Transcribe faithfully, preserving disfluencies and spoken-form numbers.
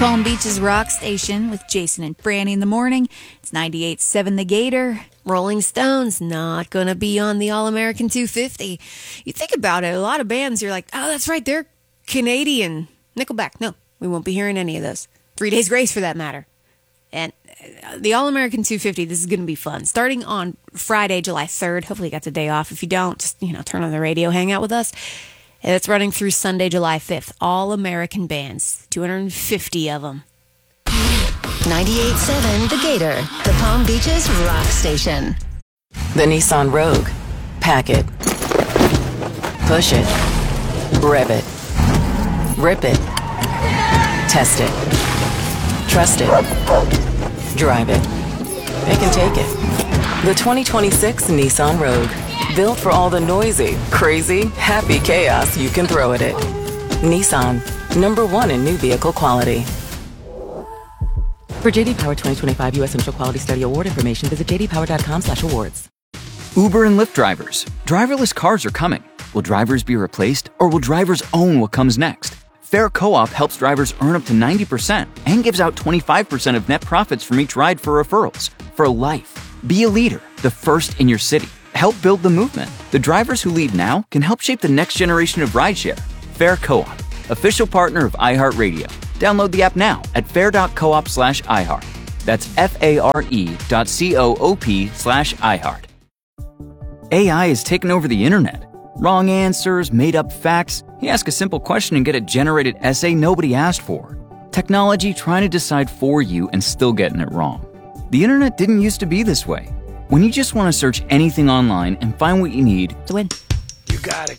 Palm Beach's Rock Station with Jason and Franny in the morning. It's ninety-eight point seven The Gator. Rolling Stones not going to be on the All-American two fifty. You think about it, a lot of bands, you're like, oh, that's right, they're Canadian. Nickelback, no, we won't be hearing any of those. Three Days Grace, for that matter. And the All-American two fifty, this is going to be fun. Starting on Friday, July third. Hopefully you got the day off. If you don't, just, you know, turn on the radio, hang out with us. And it's running through Sunday, July fifth. All-American bands. two hundred fifty of them. ninety-eight point seven The Gator, the Palm Beaches Rock Station. The Nissan Rogue. Pack it. Push it. Rev it. Rip it. Test it. Trust it. Drive it. They can take it. The twenty twenty-six Nissan Rogue. Built for all the noisy, crazy, happy chaos you can throw at it. Nissan. Number one in new vehicle quality. For J D Power twenty twenty-five U S Initial Quality Study Award information, visit j d power dot com slash awards. Uber and Lyft drivers. Driverless cars are coming. Will drivers be replaced, or will drivers own what comes next? Fair Co-op helps drivers earn up to ninety percent and gives out twenty-five percent of net profits from each ride for referrals. For life. Be a leader, the first in your city. Help build the movement. The drivers who lead now can help shape the next generation of rideshare. Fair Co-op, official partner of iHeartRadio. Download the app now at fair.coop slash iHeart. That's F-A-R-E dot C-O-O-P slash iHeart. A I has taken over the internet. Wrong answers, made-up facts. You ask a simple question and get a generated essay nobody asked for. Technology trying to decide for you and still getting it wrong. The internet didn't used to be this way. When you just want to search anything online and find what you need to win. You gotta